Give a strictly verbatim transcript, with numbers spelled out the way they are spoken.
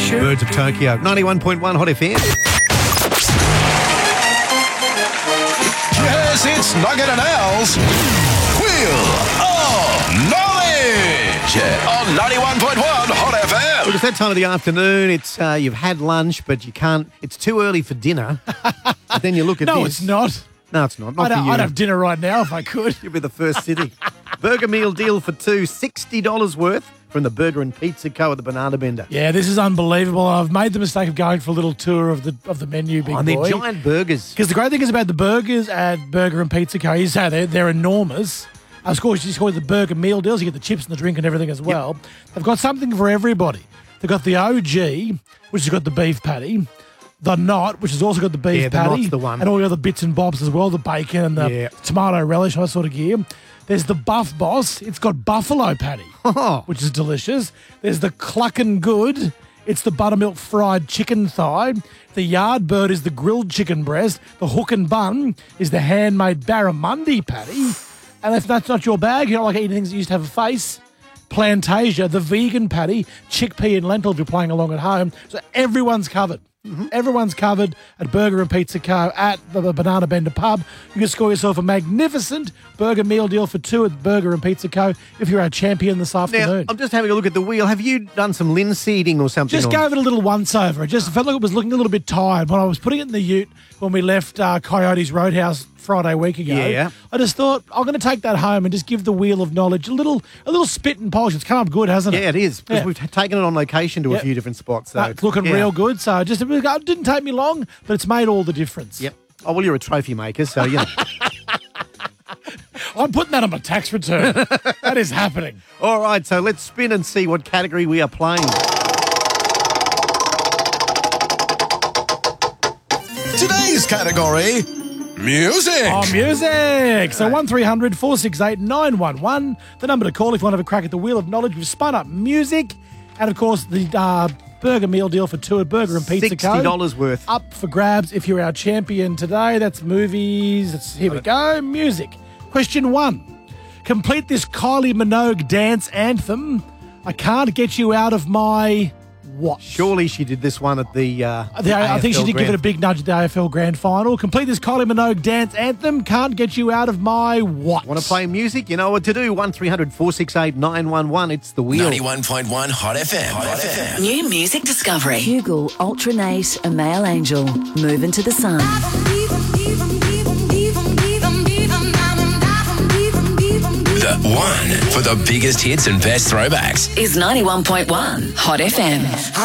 should. Birds of Tokyo. ninety-one point one Hot F M. Yes, it's Nugget and Al's Wheel of Knowledge on ninety-one point one Hot F M. Look, it's that time of the afternoon. It's uh, you've had lunch, but you can't. It's too early for dinner. But then you look at No, this. it's not. No, it's not. Not I'd, for you. I'd have dinner right now if I could. You'll be the first sitting. Burger meal deal for two, sixty dollars worth from the Burger and Pizza Co. at the Banana Bender. Yeah, this is unbelievable. I've made the mistake of going for a little tour of the of the menu, big Oh, and they're boy. giant burgers. Because the great thing is about the burgers at Burger and Pizza Co. is how they're, they're enormous. Of course, you just call it the burger meal deals. You get the chips and the drink and everything as well. Yep. They've got something for everybody. They've got the O G, which has got the beef patty. The Knot, which has also got the beef Yeah, the patty. Knot's the one. And all the other bits and bobs as well, the bacon and the Yeah. tomato relish, all that sort of gear. There's the Buff Boss. It's got buffalo patty, Oh. which is delicious. There's the Cluckin' Good. It's the buttermilk fried chicken thigh. The Yardbird is the grilled chicken breast. The Hook and Bun is the handmade barramundi patty. And if that's not your bag, you don't like eating things that used to have a face, Plantasia, the vegan patty, chickpea and lentil if you're playing along at home. So everyone's covered. Mm-hmm. Everyone's covered at Burger and Pizza Co. at the, the Banana Bender pub. You can score yourself a magnificent burger meal deal for two at Burger and Pizza Co. if you're our champion this Now, afternoon. I'm just having a look at the wheel. Have you done some linseeding or something? Just on- gave it a little once over. It just felt like it was looking a little bit tired. When I was putting it in the ute when we left uh, Coyotes Roadhouse Friday week ago, Yeah. I just thought I'm going to take that home and just give the Wheel of Knowledge a little a little spit and polish. It's come up good, hasn't it? Yeah, it is. Because Yeah. we've taken it on location to Yep. a few different spots. So Uh, it's looking yeah. real good. So just it, was- it didn't take me long, but it's made all the difference. Yep. Oh, well, you're a trophy maker, so, you know. I'm putting that on my tax return. That is happening. All right, so let's spin and see what category we are playing. Today's category, music. Oh, music. So one three hundred four six eight nine one one, the number to call if you want to have a crack at the Wheel of Knowledge. We've spun up music. And, of course, the uh, burger meal deal for two at Burger and Pizza Co. sixty dollars worth. Up for grabs if you're our champion today. That's movies. It's, here we go. Music. Question one. Complete this Kylie Minogue dance anthem. I can't get you out of my what? Surely she did this one at the. Uh, The- I think she A F L did give it a Grand- big nudge at the A F L Grand Final. Complete this Kylie Minogue dance anthem. Can't get you out of my what? Want to play music? You know what to do. one three hundred four six eight nine one one. It's the wheel. ninety-one point one Hot F M. Hot F M. New music discovery. Google Ultranate a Male Angel. Move into the sun. The one for the biggest hits and best throwbacks. Is ninety-one point one Hot F M.